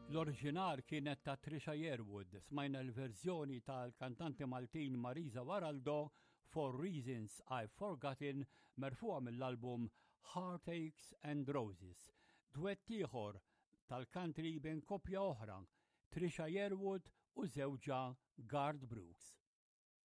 L-oriġinar kienet ta' Trisha Yearwood, smajna l-verżjoni tal-kantanti Maltin Marisa Varaldo For Reasons I've Forgotten merfuqa mill-album Heartaches and Roses. Duett ieħor tal-country ben koppja oħra, Trisha Yearwood u żewġa Garth Brooks.